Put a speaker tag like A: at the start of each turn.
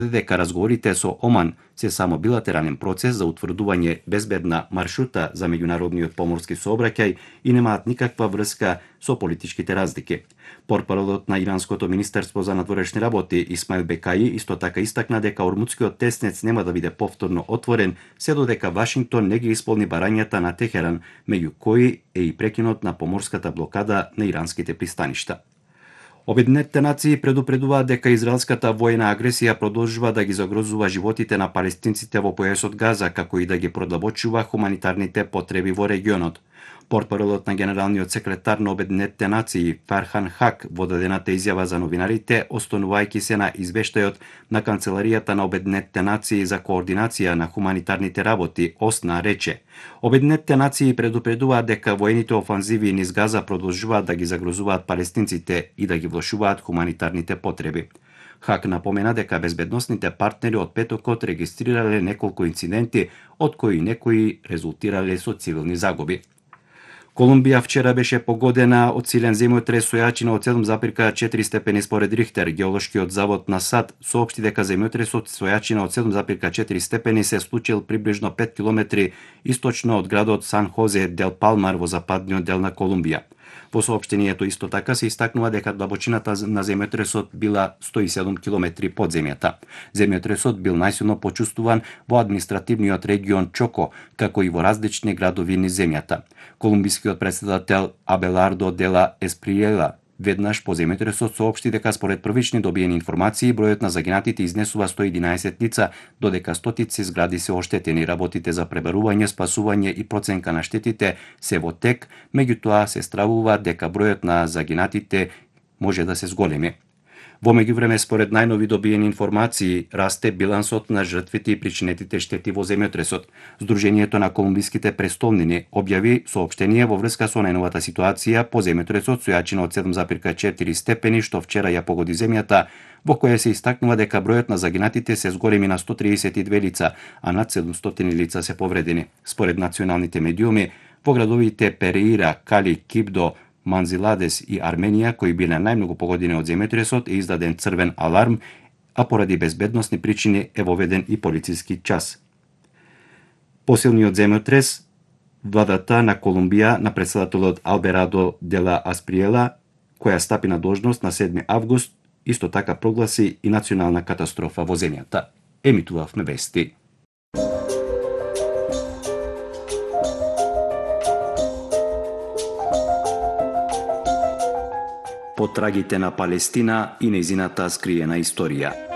A: дека разговорите со Оман се само билатерален процес за утврдување безбедна маршрута за меѓународниот поморски сообраќај и немаат никаква врска со политичките разлики. Портпаролот на Иранското министерство за надворешни работи Исмаил Бекаи исто така истакна дека Ормудскиот теснец нема да биде повторно отворен се додека Вашингтон не ги исполни барањата на Техеран, меѓу кои е и прекинот на поморската блокада на иранските пристаништа. Обединетите нации предупредуваат дека израелската војна агресија продолжува да ги загрозува животите на палестинците во појасот Газа, како и да ги продлабочува хуманитарните потреби во регионот. Портпаролот на генералниот секретар на Обединетите нации Фархан Хак во дадената изјава за новинарите, останувајќи се на извештајот на Канцеларијата на Обединетите нации за координација на хуманитарните работи, ОСНА, рече: Обединетите нации предупредуваат дека воените офанзиви низ Газа продолжуваат да ги загрозуваат палестинците и да ги влошуваат хуманитарните потреби. Хак напомена дека безбедносните партнери од петокот регистрирале неколку инциденти, од кои некои резултирале со цивилни загуби. Колумбија вчера беше погодена од силен земјотрес со јачина од 7,4 степени според Рихтер. Геолошкиот завод на САД соопшти дека земјотресот со јачина од 7,4 степени се случил приближно 5 километри источно од градот Сан Хозе дел Палмар во западниот дел на Колумбија. Во соопштението исто така се истакнува дека длабочината на земјотресот била 107 километри под земјата. Земјотресот бил најсилно почувствуван во административниот регион Чоко, како и во различни градови низ земјата. Колумбискиот претседател Абелардо дела Есприела веднаш по земјотресот соопшти дека според првични добиени информации бројот на загинатите изнесува 111 лица, додека стотици згради се оштетени. Работите за пребарување, спасување и проценка на штетите се во тек, меѓутоа се стравува дека бројот на загинатите може да се зголеми. Во меѓувреме, според најнови добиени информации, расте билансот на жртвите и причинетите штети во земјотресот. Сдруженијето на колумбиските престолнини објави соопштение во врска со најновата ситуација по земјотресот со јачина од 7,4 степени, што вчера ја погоди земјата, во која се истакнува дека бројот на загинатите се зголеми на 132 лица, а над 700 лица се повредени. Според националните медиуми, во градовите Переира, Кали, Кибдо, Манзиладес и Арменија, кои биле најмногу погодени од земјотресот, е издаден црвен аларм, а поради безбедносни причини е воведен и полициски час. Посилниот земјотрес, владата на Колумбија на претседателот Алберадо дела Асприела, која стапи на должност на 7 август, исто така прогласи и национална катастрофа во земјата. Емитувавме вести. Потрагите на Палестина и нејзината скриена историја.